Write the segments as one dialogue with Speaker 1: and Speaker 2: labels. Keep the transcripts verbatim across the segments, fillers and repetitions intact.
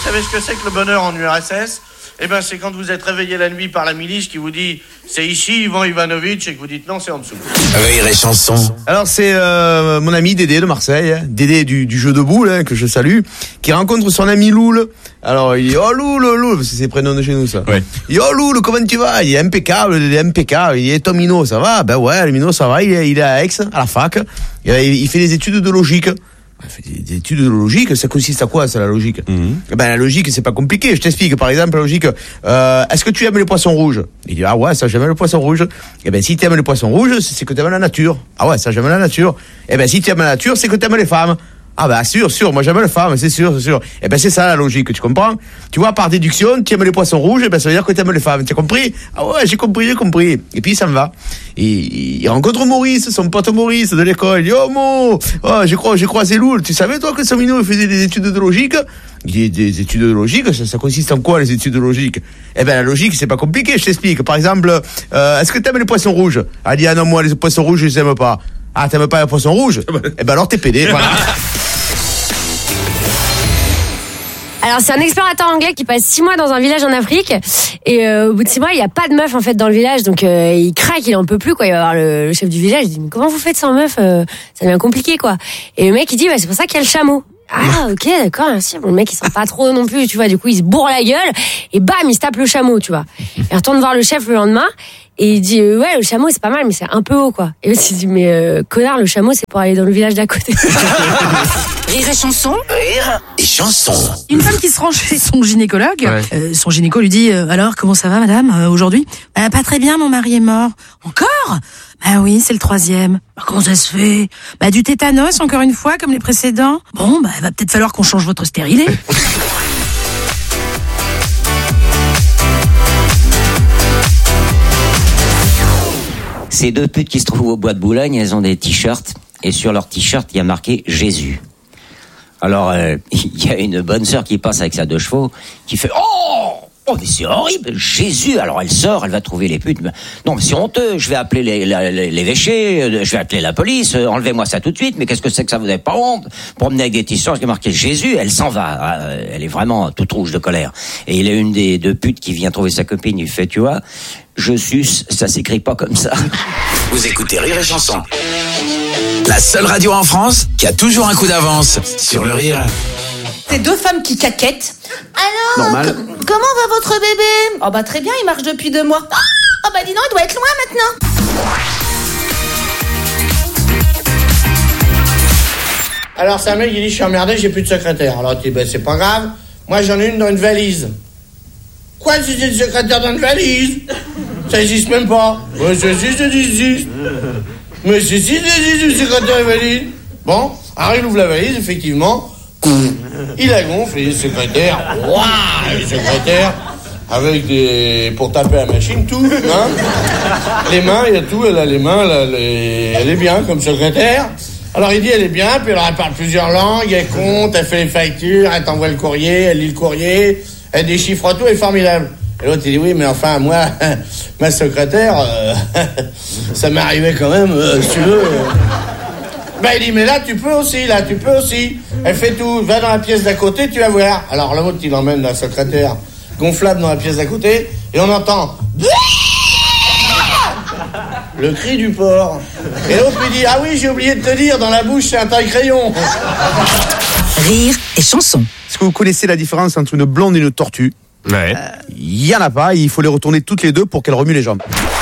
Speaker 1: savez ce que c'est que le bonheur en U R S S ? Eh ben, c'est quand vous êtes réveillé la nuit par la milice qui vous dit « C'est ici, Ivan Ivanovic » et que vous dites « Non, c'est en dessous ».
Speaker 2: Rire et chanson.
Speaker 3: Alors, c'est euh, mon ami Dédé de Marseille, hein, Dédé du, du jeu de boules, hein, que je salue, qui rencontre son ami Loul. Alors, il dit « Oh Loul, Loul », parce que c'est le prénom de chez nous, ça. Ouais. Il dit « Oh Loul, comment tu vas ?» Il est impeccable, il est impeccable. Il dit « Et ton Minot, ça va ?» Ben ouais, le Minot, ça va, il est, il est à Aix, à la fac. Il, il fait des études de logique. Il fait des études de logique, ça consiste à quoi, ça, la logique? Mm-hmm. Ben, la logique, c'est pas compliqué. Je t'explique. Par exemple, la logique, euh, est-ce que tu aimes les poissons rouges? Il dit, ah ouais, ça, j'aime les poissons rouges. Eh ben, si tu aimes les poissons rouges, c'est que tu aimes la nature. Ah ouais, ça, j'aime la nature. Eh ben, si tu aimes la nature, c'est que tu aimes les femmes. Ah ben, sûr, sûr, moi j'aime les femmes, c'est sûr, c'est sûr. Eh ben, c'est ça la logique, tu comprends? Tu vois, par déduction, tu aimes les poissons rouges, eh ben, ça veut dire que tu aimes les femmes. Tu as compris? Ah ouais, j'ai compris, j'ai compris. Et puis, ça me va. Et il rencontre Maurice, son pote Maurice de l'école. Il dit, oh, Mo, oh, j'ai croisé, j'ai croisé Loul. Tu savais, toi, que Samino faisait des études de logique? Il dit, des études de logique, ça, ça consiste en quoi, les études de logique? Eh ben, la logique, c'est pas compliqué, je t'explique. Par exemple, euh, est-ce que tu aimes les poissons rouges? Elle dit, ah non, moi, les poissons rouges, je les aime pas. Ah, t'aimes pas les poissons rouges? Eh ben, alors, t'es pédé, voilà.
Speaker 4: Alors c'est un explorateur anglais qui passe six mois dans un village en Afrique et euh, au bout de six mois il y a pas de meuf en fait dans le village, donc euh, il craque, il en peut plus quoi. Il va voir le, le chef du village, il dit mais comment vous faites sans meuf, euh, ça devient compliqué quoi. Et le mec il dit bah, c'est pour ça qu'il y a le chameau. Ah ok d'accord merci. Bon, le mec il sent pas trop non plus tu vois, du coup il se bourre la gueule et bam il se tape le chameau tu vois. Il retourne voir le chef le lendemain et il dit euh, ouais le chameau c'est pas mal mais c'est un peu haut quoi. Et l'autre il dit mais euh, connard le chameau c'est pour aller dans le village d'à côté.
Speaker 2: Rire et chanson. Rire et chanson.
Speaker 5: Une femme qui se rend chez son gynécologue,
Speaker 3: ouais.
Speaker 5: euh, son gynéco lui dit euh, alors comment ça va madame euh, aujourd'hui? Bah, pas très bien, mon mari est mort. Encore? Bah oui, c'est le troisième. Bah, comment ça se fait? Bah du tétanos encore une fois comme les précédents. Bon bah il va peut-être falloir qu'on change votre stérilet.
Speaker 6: Ces deux putes qui se trouvent au bois de Boulogne, elles ont des t-shirts et sur leur t-shirt il y a marqué Jésus. Alors, euh, il y a une bonne sœur qui passe avec sa deux chevaux, qui fait « Oh, oh mais c'est horrible, Jésus !» Alors elle sort, elle va trouver les putes. Non mais c'est honteux, je vais appeler les, les, l'évêché, je vais appeler la police, enlevez-moi ça tout de suite, mais qu'est-ce que c'est que ça, vous n'avez pas honte? Promener avec des t-shirts qui est marqué Jésus, elle s'en va, elle est vraiment toute rouge de colère. Et il y a une des deux putes qui vient trouver sa copine, il fait « Tu vois, je suce, ça s'écrit pas comme ça. »
Speaker 2: Vous écoutez Rire et chanson. La seule radio en France qui a toujours un coup d'avance sur le rire.
Speaker 7: C'est deux femmes qui caquettent. Alors,
Speaker 3: Normal.
Speaker 7: c- comment va votre bébé? Oh bah très bien, il marche depuis deux mois. Oh, oh bah dis donc, il doit être loin maintenant.
Speaker 1: Alors, c'est un mec qui dit « Je suis emmerdé, j'ai plus de secrétaire. » Alors, tu dis « Ben, c'est pas grave. Moi, j'en ai une dans une valise. » Quoi, c'est une secrétaire dans une valise? Ça existe même pas. Ouais, ça existe, ça existe. Mais c'est si, ça existe, une secrétaire dans une valise. Bon, alors il ouvre la valise, effectivement. Il la gonfle, il est secrétaire. Waouh, il est secrétaire. Avec des... pour taper à la machine, tout. Hein, les mains, il y a tout. Elle a les mains, elle, a les... elle est bien comme secrétaire. Alors il dit elle est bien, puis alors elle parle plusieurs langues, elle compte, elle fait les factures, elle t'envoie le courrier, elle lit le courrier, elle déchiffre tout, elle est formidable. Et l'autre il dit oui mais enfin moi, ma secrétaire, euh, ça m'est arrivé quand même, euh, si tu veux. Euh. Ben il dit mais là tu peux aussi, là tu peux aussi. Elle fait tout, va dans la pièce d'à côté, tu vas voir. Alors l'autre il emmène la secrétaire gonflable dans la pièce d'à côté, et on entend... le cri du porc. Et l'autre lui dit, ah oui, j'ai oublié de te dire, dans la bouche, c'est un taille-crayon.
Speaker 5: Rire et chanson.
Speaker 3: Est-ce que vous connaissez la différence entre une blonde et une tortue?
Speaker 8: Ouais.
Speaker 3: Il y en a pas, il faut les retourner toutes les deux pour qu'elles remuent les jambes.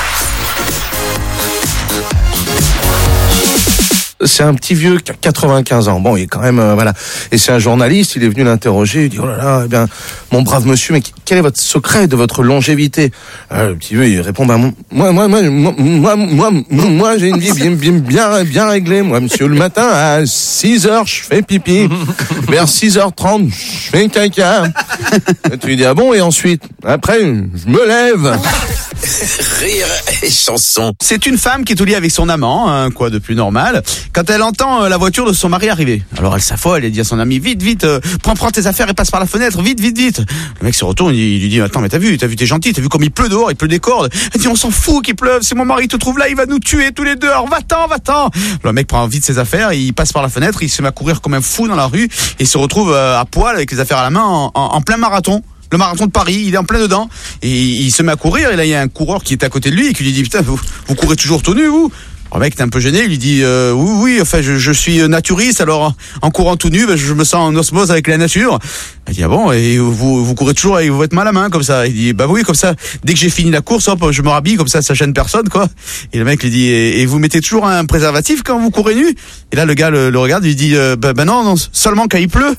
Speaker 8: C'est un petit vieux qui a quatre-vingt-quinze ans. Bon, il est quand même, euh, voilà. Et c'est un journaliste, il est venu l'interroger, il dit, oh là là, eh bien, mon brave monsieur, mais quel est votre secret de votre longévité? euh, Le petit vieux, il répond, bah, moi, moi, moi, moi, moi, moi, moi j'ai une vie bien, bien, bien, bien réglée. Moi, monsieur, le matin, à six heures, je fais pipi. Vers six heures trente, je fais caca. Et tu lui dis, ah bon, et ensuite? Après, je me lève.
Speaker 2: Rire et chanson.
Speaker 3: C'est une femme qui est au lit avec son amant, hein, quoi de plus normal, quand elle entend euh, la voiture de son mari arriver. Alors elle s'affole, elle dit à son ami, vite, vite, euh, prends, prends tes affaires et passe par la fenêtre, vite, vite, vite. Le mec se retourne, il, il lui dit, attends, mais t'as vu, t'as vu, t'es gentil, t'as vu comme il pleut dehors, il pleut des cordes. Elle dit, on s'en fout qu'il pleuve, si mon mari te trouve là, il va nous tuer tous les deux, alors va-t'en, va-t'en. Le mec prend vite ses affaires, il passe par la fenêtre, il se met à courir comme un fou dans la rue, et il se retrouve euh, à poil avec les affaires à la main en, en, en plein marathon. Le marathon de Paris, il est en plein dedans, et il se met à courir, et là il y a un coureur qui est à côté de lui, et qui lui dit, putain, vous, vous courez toujours tout nu, vous? Le mec est un peu gêné, il lui dit, euh, oui, oui, enfin, je, je suis naturiste, alors en courant tout nu, ben, je me sens en osmose avec la nature. Il dit, ah bon, et vous, vous courez toujours avec votre main à la main, comme ça? Il dit, bah oui, comme ça, dès que j'ai fini la course, hop, je me rhabille, comme ça, ça gêne personne, quoi. Et le mec lui dit, et, et vous mettez toujours un préservatif quand vous courez nu? Et là, le gars le, le regarde, lui dit, euh, bah, bah non, non, seulement quand il pleut.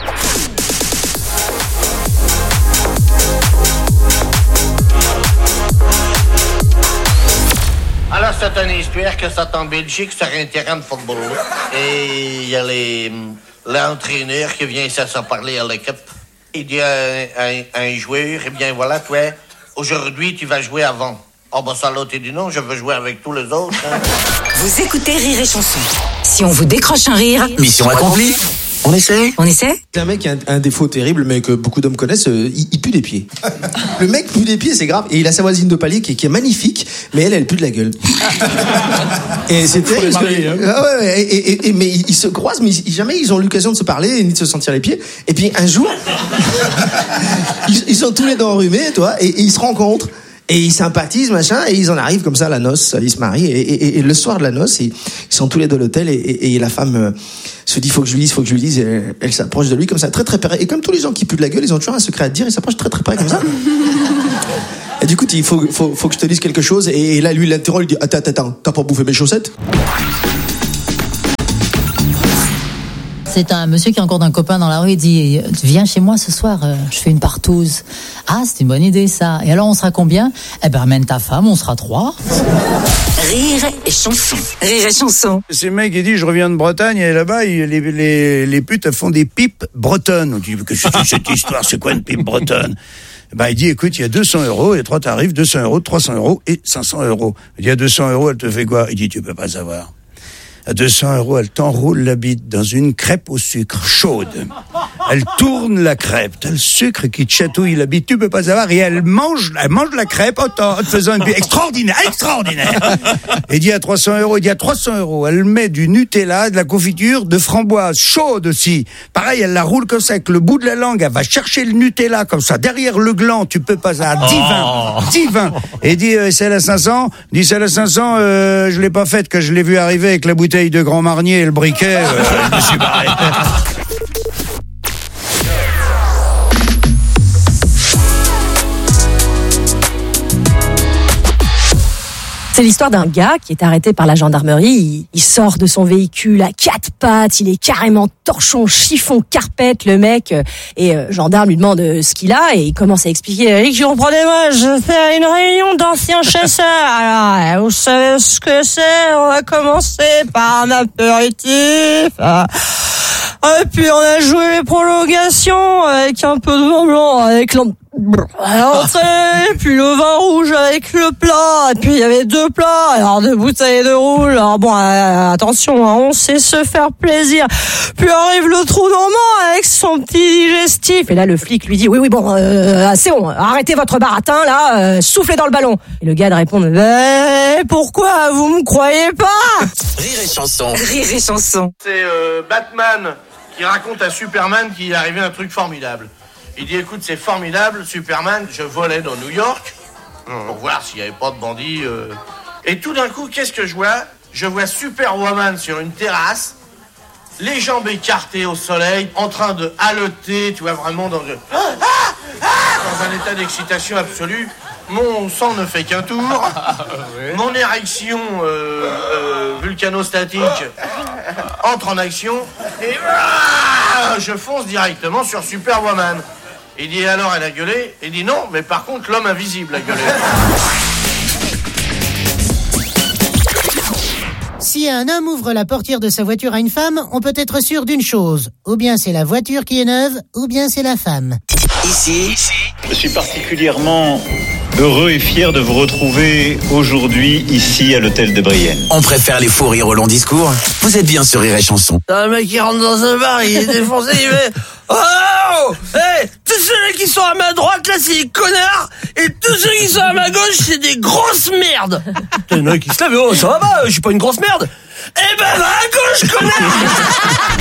Speaker 1: Alors, c'est une histoire que c'est en Belgique sur un terrain de football. Et il y a les, l'entraîneur qui vient ici se parler à l'équipe. Il dit à un, un, un joueur, eh bien voilà, toi, aujourd'hui, tu vas jouer avant. Oh, bah ça, l'autre, il dit non, je veux jouer avec tous les autres. Hein.
Speaker 9: Vous écoutez Rire et Chanson. Si on vous décroche un rire...
Speaker 2: Mission accomplie. On essaie
Speaker 9: On essaie?
Speaker 10: Un mec qui a un, un défaut terrible, mais que beaucoup d'hommes connaissent, euh, il, il pue des pieds. Le mec pue des pieds, c'est grave. Et il a sa voisine de palier qui, qui est magnifique, mais elle, elle pue de la gueule. Et c'était... Parce que, hein. ah ouais, ouais, et, et, et, mais ils, ils se croisent, mais ils, jamais ils ont l'occasion de se parler, ni de se sentir les pieds. Et puis un jour, ils, ils sont tous les deux enrhumés, toi, et, et ils se rencontrent. Et ils sympathisent, machin, et ils en arrivent comme ça à la noce, ils se marient, et, et, et le soir de la noce, ils, ils sont tous les deux à l'hôtel, et, et, et la femme euh, se dit, faut que je lui dise, faut que je lui dise, et elle, elle s'approche de lui comme ça, très très près. Et comme tous les gens qui puent de la gueule, ils ont toujours un secret à te dire, ils s'approchent très très près comme ça. Et du coup, il faut, faut, faut que je te dise quelque chose, et, et là, lui, il l'interroge, il dit, attends, attends, attends, t'as pas bouffé mes chaussettes?
Speaker 11: C'est un monsieur qui rencontre un copain dans la rue et dit « Viens chez moi ce soir, euh, je fais une partouze. » Ah, c'est une bonne idée ça. Et alors on sera combien? Eh ben ramène ta femme, on sera trois.
Speaker 9: Rire et Chanson. Rire et Chanson.
Speaker 12: C'est le mec qui dit « Je reviens de Bretagne et là-bas, les, les, les putes elles font des pipes bretonnes. » On dit « Que c'est cette histoire? C'est quoi une pipe bretonne ?» Ben, il dit, écoute, il y a deux cents euros, il y a trois tarifs, deux cents euros, trois cents euros et cinq cents euros. Il dit, il y a deux cents euros, elle te fait quoi? Il dit, tu peux pas savoir. À deux cents euros, elle t'enroule la bite dans une crêpe au sucre chaude. Elle tourne la crêpe, t'as le sucre qui te chatouille la bite, tu peux pas savoir, et elle mange, elle mange la crêpe en te faisant une bite extraordinaire, extraordinaire. Et dit à trois cents euros, il dit à trois cents euros, elle met du Nutella, de la confiture, de framboise chaude aussi. Pareil, elle la roule comme ça, avec le bout de la langue, elle va chercher le Nutella comme ça, derrière le gland, tu peux pas savoir, divin, divin. Et dit, euh, celle à cinq cents, dit celle à cinq cents, euh, je l'ai pas faite, que je l'ai vu arriver avec la bouteille de Grand Marnier et le briquet, euh, je me suis barré.
Speaker 13: C'est l'histoire d'un gars qui est arrêté par la gendarmerie. Il, il sort de son véhicule à quatre pattes. Il est carrément torchon, chiffon, carpette, le mec. Et euh, gendarme lui demande euh, ce qu'il a et il commence à expliquer. « Comprenez-moi, je fais une réunion d'anciens chasseurs. Alors, vous savez ce que c'est? On va commencer par un apéritif. Et puis on a joué les prolongations avec un peu de vin blanc, avec l'entrée, puis le vin rouge avec le plat, et puis il y avait deux plats, alors deux bouteilles de rouge. Alors bon, euh, attention, hein, on sait se faire plaisir. Puis arrive le trou normand avec son petit digestif. Et là, le flic lui dit, oui, oui, bon, euh, c'est bon, arrêtez votre baratin, là, euh, soufflez dans le ballon. Et le gars de répondre, mais pourquoi vous me croyez pas?
Speaker 2: Rire et Chanson.
Speaker 9: Rire et Chanson.
Speaker 1: C'est euh, Batman qui raconte à Superman qu'il est arrivé un truc formidable. Il dit, écoute, c'est formidable, Superman, je volais dans New York pour voir s'il n'y avait pas de bandits. Euh... Et tout d'un coup, qu'est-ce que je vois? Je vois Superwoman sur une terrasse, les jambes écartées au soleil, en train de haleter, tu vois, vraiment dans, ah, ah, ah, dans un état d'excitation absolue. Mon sang ne fait qu'un tour. Mon érection euh, euh, vulcanostatique entre en action. Et ah, je fonce directement sur Superwoman. Il dit, alors elle a gueulé? Il dit, non, mais par contre, l'homme invisible a gueulé.
Speaker 14: Si un homme ouvre la portière de sa voiture à une femme, on peut être sûr d'une chose. Ou bien c'est la voiture qui est neuve, ou bien c'est la femme.
Speaker 2: Ici,
Speaker 15: je suis particulièrement heureux et fier de vous retrouver aujourd'hui ici à l'hôtel de Brienne.
Speaker 2: On préfère les fous rires au long discours. Vous êtes bien sur Rire et Chanson.
Speaker 1: T'as un mec qui rentre dans un bar, il est défoncé, il fait oh, hey, tous ceux-là qui sont à ma droite, là, c'est des connards, et tous ceux qui sont à ma gauche, c'est des grosses merdes. T'as un mec qui se lève, oh, ça va pas, je suis pas une grosse merde. Eh ben, va à gauche, connard.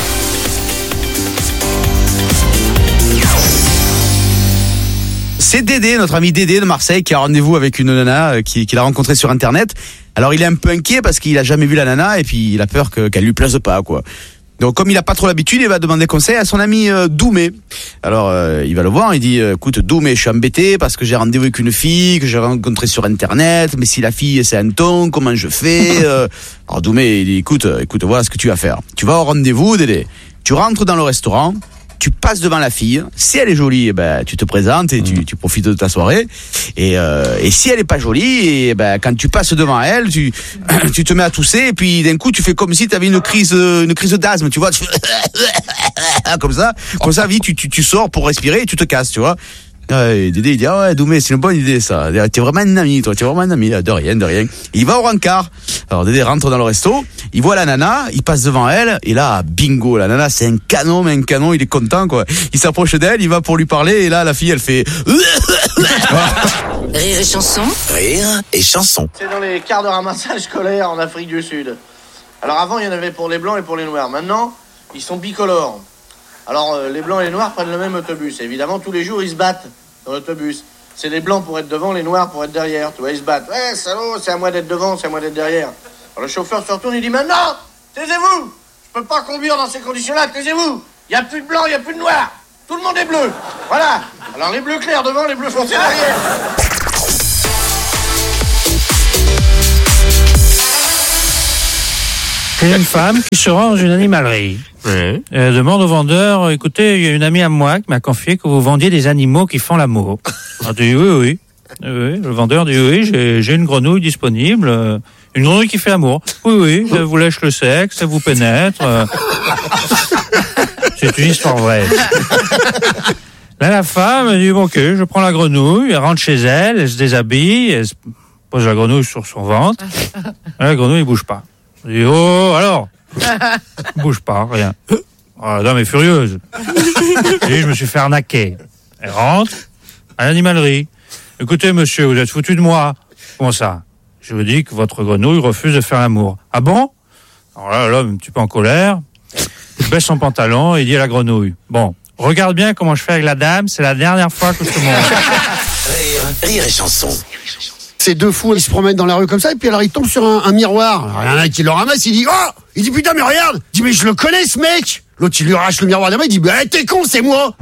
Speaker 3: C'est Dédé, notre ami Dédé de Marseille, qui a rendez-vous avec une nana euh, qui- qu'il a rencontrée sur Internet. Alors il est un peu inquiet parce qu'il a jamais vu la nana et puis il a peur que, qu'elle lui plaise pas, quoi. Donc comme il a pas trop l'habitude, il va demander conseil à son ami euh, Doumé. Alors euh, il va le voir, il dit euh, écoute Doumé, je suis embêté parce que j'ai rendez-vous avec une fille que j'ai rencontrée sur Internet, mais si la fille c'est un ton, comment je fais euh Alors Doumé il dit écoute, euh, écoute, voilà ce que tu vas faire. Tu vas au rendez-vous, Dédé. Tu rentres dans le restaurant. Tu passes devant la fille. Si elle est jolie, eh ben tu te présentes et tu, tu profites de ta soirée. Et, euh, et si elle est pas jolie, et ben quand tu passes devant elle, tu tu te mets à tousser et puis d'un coup tu fais comme si tu avais une crise une crise d'asthme, tu vois, tu fais comme ça, comme ça, vite tu, tu tu sors pour respirer et tu te casses, tu vois. Ouais, Dédé il dit ah ouais Doumé c'est une bonne idée ça, t'es vraiment un ami toi, t'es vraiment un ami, de rien de rien. Il va au rencard. Alors Dédé rentre dans le resto, il voit la nana, il passe devant elle et là bingo, la nana c'est un canon, mais un canon, il est content quoi. Il s'approche d'elle, il va pour lui parler et là la fille elle fait
Speaker 9: Rire et Chanson.
Speaker 2: Rire et Chanson.
Speaker 1: C'est dans les quarts de ramassage scolaire en Afrique du Sud. Alors avant, il y en avait pour les blancs et pour les noirs. Maintenant, ils sont bicolores. Alors euh, les blancs et les noirs prennent le même autobus. Et évidemment, tous les jours, ils se battent dans l'autobus. C'est les blancs pour être devant, les noirs pour être derrière. Tu vois, ils se battent. Ouais, salaud, c'est à moi d'être devant, c'est à moi d'être derrière. Alors le chauffeur se retourne, il dit maintenant, taisez-vous. Je peux pas conduire dans ces conditions-là, taisez-vous. Il y a plus de blanc, il y a plus de noir. Tout le monde est bleu. Voilà. Alors les bleus clairs devant, les bleus foncés derrière.
Speaker 16: C'est une femme qui se rend dans une animalerie. Elle demande au vendeur, écoutez, il y a une amie à moi qui m'a confié que vous vendiez des animaux qui font l'amour. Elle dit oui, oui. Oui, le vendeur dit oui, j'ai, j'ai une grenouille disponible, euh, une grenouille qui fait l'amour. Oui, oui, elle vous lèche le sexe, elle vous pénètre. euh. C'est une histoire vraie. Là, la femme, elle dit bon, ok, je prends la grenouille, elle rentre chez elle, elle se déshabille, elle se pose la grenouille sur son ventre. Là, la grenouille ne bouge pas. Elle dit oh, alors bouge pas, rien. Oh, la dame est furieuse. Elle dit je me suis fait arnaquer. Elle rentre à l'animalerie. Écoutez, monsieur, vous êtes foutu de moi. Comment ça? Je vous dis que votre grenouille refuse de faire l'amour. Ah bon? Alors là, l'homme, un petit peu en colère, il baisse son pantalon et dit à la grenouille, bon, regarde bien comment je fais avec la dame, c'est la dernière fois que je te montre.
Speaker 2: Rire, rire et Chanson.
Speaker 17: Ces deux fous, ils se promènent dans la rue comme ça, et puis alors ils tombent sur un, un miroir. Alors, il y en a un qui le ramasse, il dit oh, il dit putain mais regarde, il dit mais je le connais ce mec. L'autre il lui arrache le miroir de la main, il dit bah t'es con, c'est moi.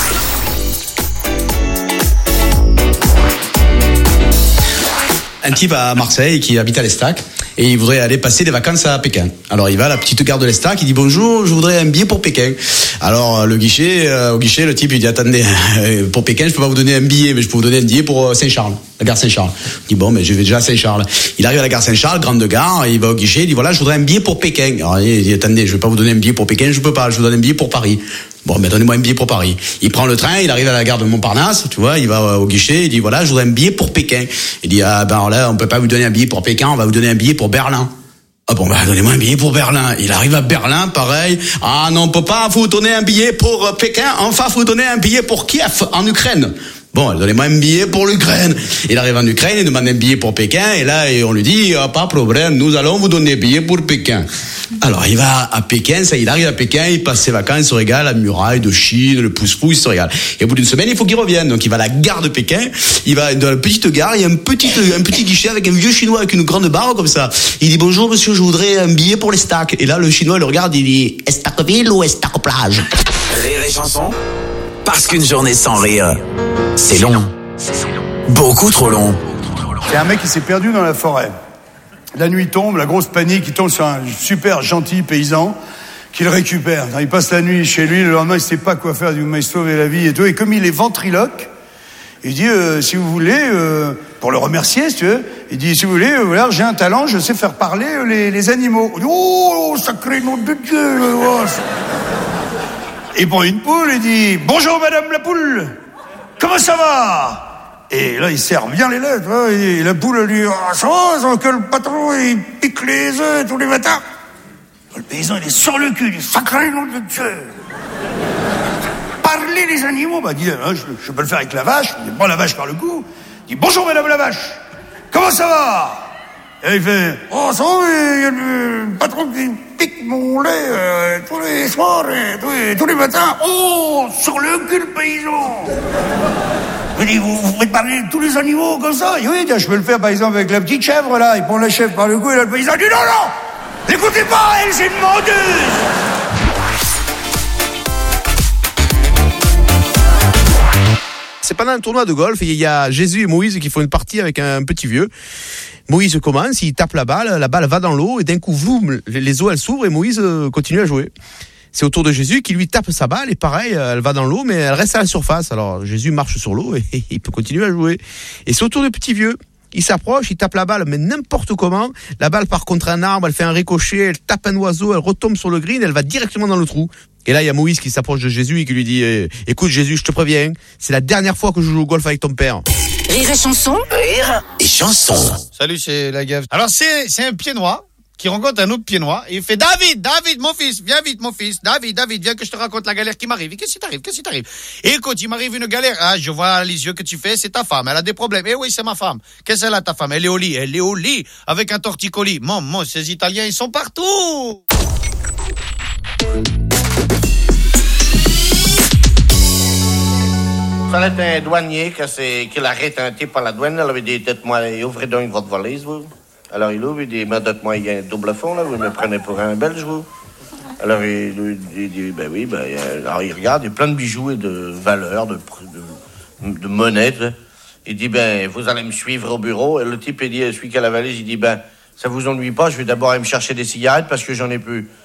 Speaker 3: Un type à Marseille qui habite à l'Estac et il voudrait aller passer des vacances à Pékin. Alors il va à la petite gare de l'Estac, il dit bonjour, je voudrais un billet pour Pékin. Alors le guichet, euh, au guichet, le type il dit attendez, euh, pour Pékin je peux pas vous donner un billet, mais je peux vous donner un billet pour Saint-Charles, la gare Saint-Charles. Il dit bon, mais je vais déjà à Saint-Charles. Il arrive à la gare Saint-Charles, grande gare, il va au guichet, il dit voilà, je voudrais un billet pour Pékin. Alors il dit attendez, je vais pas vous donner un billet pour Pékin, je peux pas, je vous donne un billet pour Paris. Bon, ben donnez-moi un billet pour Paris. Il prend le train, il arrive à la gare de Montparnasse, tu vois, il va au guichet, il dit voilà, je voudrais un billet pour Pékin. Il dit ah ben alors là, on peut pas vous donner un billet pour Pékin, on va vous donner un billet pour Berlin. Ah bon, ben donnez-moi un billet pour Berlin. Il arrive à Berlin, pareil. Ah non, on peut pas vous donner un billet pour Pékin, enfin vous donner un billet pour Kiev, en Ukraine. Bon, donnez-moi un billet pour l'Ukraine. Il arrive en Ukraine, il demande un billet pour Pékin, et là, on lui dit, ah, pas de problème, nous allons vous donner un billet pour Pékin. Alors, il va à Pékin, ça, il arrive à Pékin, il passe ses vacances, il se régale, la muraille de Chine, le pouce-pouce, il se régale. Et au bout d'une semaine, il faut qu'il revienne. Donc, il va à la gare de Pékin, il va dans la petite gare, il y a un petit, un petit guichet avec un vieux chinois avec une grande barre comme ça. Il dit, bonjour, monsieur, je voudrais un billet pour l'Estac. Et là, le chinois le regarde, il dit, Estacville ou Estac-Plage?
Speaker 2: Rire et Chanson. Parce qu'une journée sans rire, c'est long. Beaucoup trop long.
Speaker 12: C'est un mec qui s'est perdu dans la forêt. La nuit tombe, la grosse panique, il tombe sur un super gentil paysan qui le récupère. Il passe la nuit chez lui, le lendemain il sait pas quoi faire, il dit vous m'avez sauvé la vie et tout. Et comme il est ventriloque, il dit euh, si vous voulez, euh, pour le remercier si tu veux, il dit si vous voulez, euh, voilà, j'ai un talent, je sais faire parler euh, les, les animaux. Il dit, oh, sacré nom de Dieu, le gosse. Il prend une poule et dit « Bonjour madame la poule, comment ça va ?» Et là, il serre bien les lettres, hein, et la poule, elle lui dit, ah, ça va, ça, que le patron, il pique les œufs tous les matins. Le paysan, il est sur le cul, il dit, sacré nom de Dieu. Parler les animaux, bah, dit, hein, je, je peux le faire avec la vache, il prend la vache par le cou, il dit, bonjour madame la vache, comment ça va? Et il fait, oh, ça va, il y a le patron qui pique mon lait euh, tous les soirs, et tous, les, tous les matins. Oh, sur le cul, le paysan. Il dit, vous, vous pouvez parler de tous les animaux comme ça? Il dit, oui, je peux le faire par exemple avec la petite chèvre, là. Il prend la chèvre par le cou, et là, le paysan dit, non, non, n'écoutez pas, elle, c'est une menteuse.
Speaker 3: C'est pendant un tournoi de golf, il y a Jésus et Moïse qui font une partie avec un petit vieux. Moïse commence, il tape la balle, la balle va dans l'eau et d'un coup, vroom, les eaux elles s'ouvrent et Moïse continue à jouer. C'est au tour de Jésus qui lui tape sa balle et pareil, elle va dans l'eau mais elle reste à la surface. Alors Jésus marche sur l'eau et il peut continuer à jouer. Et c'est au tour du petit vieux. Il s'approche, il tape la balle, mais n'importe comment. La balle part contre un arbre, elle fait un ricochet, elle tape un oiseau, elle retombe sur le green, elle va directement dans le trou. Et là, il y a Moïse qui s'approche de Jésus et qui lui dit eh, « Écoute Jésus, je te préviens, c'est la dernière fois que je joue au golf avec ton père. »
Speaker 9: Rire et chanson.
Speaker 2: Rire et chanson.
Speaker 18: Salut, c'est la gaffe. Alors, c'est, c'est un pied noir qui rencontre un autre pied noir et il fait « David, David, mon fils, viens vite, mon fils. David, David, viens que je te raconte la galère qui m'arrive. » Et qu'est-ce qui t'arrive? Qu'est-ce qui t'arrive? Écoute, il m'arrive une galère. Ah, je vois les yeux que tu fais, c'est ta femme. Elle a des problèmes. Eh oui, c'est ma femme. Qu'est-ce qu'elle a, ta femme? Elle est au lit. Elle est au lit avec un torticolis. Maman, ces Italiens, ils sont partout.
Speaker 1: Ça est un douanier qui, c'est, qui l'arrête un type à la douane. Alors il dit, dites-moi, ouvrez donc votre valise, vous. Alors il ouvre, il dit, mais dites-moi, il y a un double fond, là, vous me prenez pour un Belge, vous. Alors il, il dit, ben oui, ben, alors il regarde, il y a plein de bijoux et de valeurs, de, de, de monnaie. Il dit, ben, vous allez me suivre au bureau. Et le type, il dit, celui qui a la valise, il dit, ben, ça vous ennuie pas, je vais d'abord aller me chercher des cigarettes parce que j'en ai plus.